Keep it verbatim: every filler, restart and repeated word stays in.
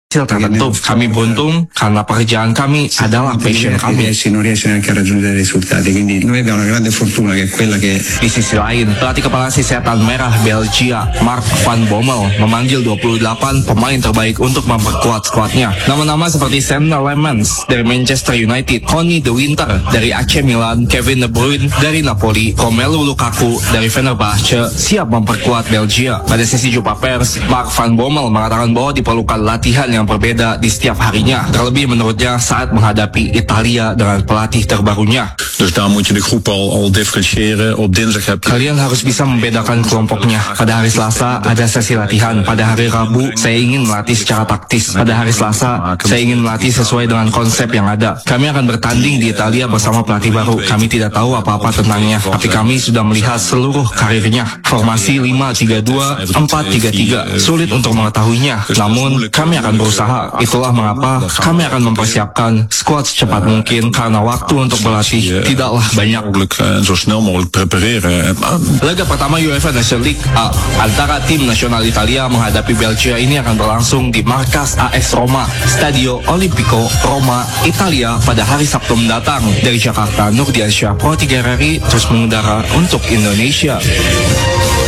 hasil tertentu. Kami beruntung karena pekerjaan kami adalah passion kami. non riesce neanche a raggiungere dei risultati, quindi noi abbiamo una grande fortuna che è quella che Di sisi lain, pelatih kepala si setan merah Belgia, Mark van Bommel, memanggil dua puluh delapan pemain terbaik untuk memperkuat skuadnya. Nama-nama seperti Sam Lemans dari Manchester United, Connie De Winter dari A C Milan, Kevin De Bruyne dari Napoli, Romelu Lukaku dari Fenerbahce siap memperkuat Belgia. Pada sesi jumpa pers, Mark van Bommel mengatakan bahwa diperlukan latihan yang berbeda di setiap harinya, terlebih menurutnya saat menghadapi Italia dengan pelatih terbarunya. Dus daar moet je de groep al, al differentiëren. Op dinsdag heb je... Kalian harus bisa membedakan kelompoknya. Pada hari Selasa ada sesi latihan. Pada hari Rabu saya ingin melatih secara taktis. Pada hari Selasa saya ingin melatih sesuai dengan konsep yang ada. Kami akan bertanding di Italia bersama pelatih baru. Kami tidak tahu apa-apa tentangnya, tapi kami sudah melihat seluruh karirnya. Formasi lima tiga dua, empat tiga tiga. Sulit untuk mengetahuinya, namun kami akan berusaha. Itulah mengapa kami akan mempersiapkan skuad secepat mungkin karena waktu untuk berlatih tidaklah banyak. Zo snel mogelijk prepareren. Laga pertama UEFA Nations League A antara tim nasional Italia menghadapi Belgia ini akan berlangsung di markas A S Roma, Stadio Olimpico Roma, Italia pada hari Sabtu mendatang. Dari Jakarta, Nurdiansyah, Pro tiga R R I terus mengudara untuk Indonesia.